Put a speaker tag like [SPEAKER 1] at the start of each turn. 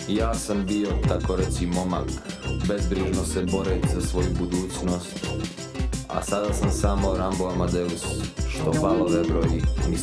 [SPEAKER 1] Ja sam bio, tako reći, momak, bezbrižno se boreć za svoju budućnost. A sada sam samo Rambo Amadeus, što balove broji niz